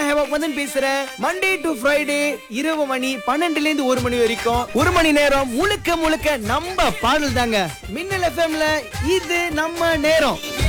Havoc Madan பேசுறேன். Monday to Friday இரவு மணி 12ல இருந்து 1 மணி வரைக்கும் 1 மணி நேரம் முழுக்க முழுக்க நம்ம பாடல் தாங்க. மின்னல் எஃப்எம்ல இது நம்ம நேரம்.